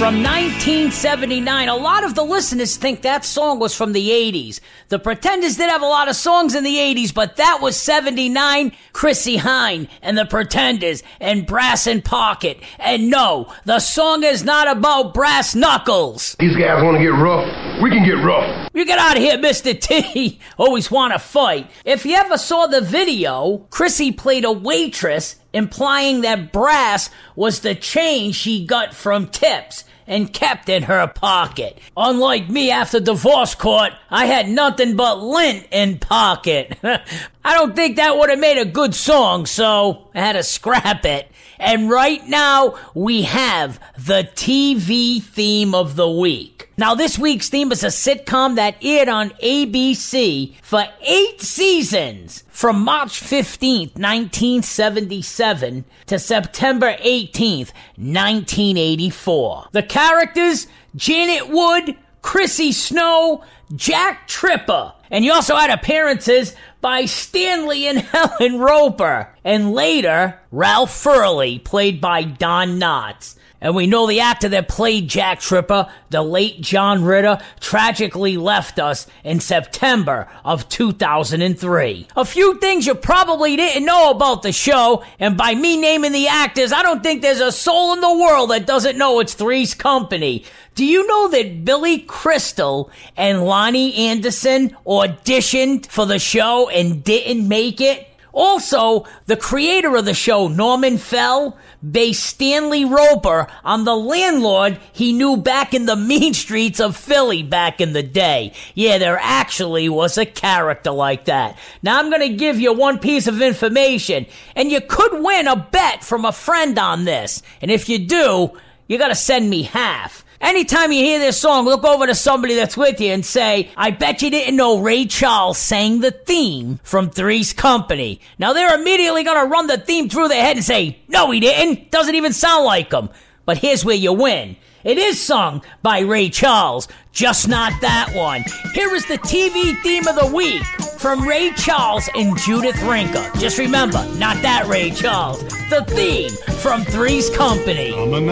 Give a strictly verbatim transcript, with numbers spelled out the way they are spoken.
from nineteen seventy-nine. A lot of the listeners think that song was from the eighties. The Pretenders did have a lot of songs in the eighties, but that was seventy-nine. Chrissie Hynde and the Pretenders and Brass and Pocket. And no, the song is not about brass knuckles. These guys want to get rough. We can get rough. You get out of here, Mister T. Always want to fight. If you ever saw the video, Chrissie played a waitress, implying that brass was the change she got from tips and kept in her pocket. Unlike me after divorce court, I had nothing but lint in pocket. I don't think that would have made a good song, so I had to scrap it. And right now, we have the T V theme of the week. Now, this week's theme is a sitcom that aired on A B C for eight seasons, from March fifteenth, nineteen seventy-seven to September eighteenth, nineteen eighty-four. The characters, Janet Wood, Chrissy Snow, Jack Tripper. And you also had appearances by Stanley and Helen Roper. And later, Ralph Furley, played by Don Knotts. And we know the actor that played Jack Tripper, the late John Ritter, tragically left us in September of two thousand three. A few things you probably didn't know about the show, and by me naming the actors, I don't think there's a soul in the world that doesn't know it's Three's Company. Do you know that Billy Crystal and Lonnie Anderson auditioned for the show and didn't make it? Also, the creator of the show, Norman Fell, based Stanley Roper on the landlord he knew back in the mean streets of Philly back in the day. Yeah, there actually was a character like that. Now, I'm going to give you one piece of information, and you could win a bet from a friend on this. And if you do, you got to send me half. Anytime you hear this song, look over to somebody that's with you and say, I bet you didn't know Ray Charles sang the theme from Three's Company. Now, they're immediately going to run the theme through their head and say, no, he didn't. Doesn't even sound like him. But here's where you win. It is sung by Ray Charles, just not that one. Here is the T V theme of the week from Ray Charles and Judith Rinker. Just remember, not that Ray Charles. The theme from Three's Company.